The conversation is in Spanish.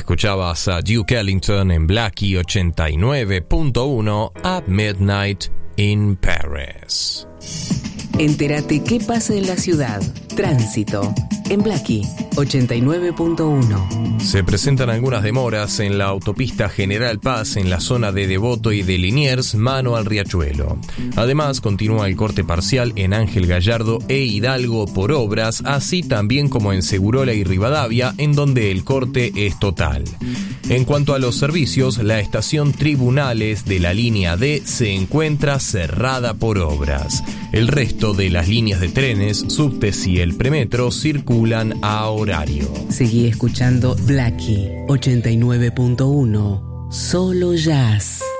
Escuchabas a Duke Ellington en Blackie 89.1 At Midnight in Paris. Entérate qué pasa en la ciudad. Tránsito en Blackie 89.1. Se presentan algunas demoras en la autopista General Paz en la zona de Devoto y de Liniers, mano al Riachuelo. Además, continúa el corte parcial en Ángel Gallardo e Hidalgo por obras, así también como en Segurola y Rivadavia, en donde el corte es total. En cuanto a los servicios, la estación Tribunales de la línea D se encuentra cerrada por obras. El resto de las líneas de trenes, subtes y el premetro circulan a horario. Seguí escuchando Blackie 89.1, solo jazz.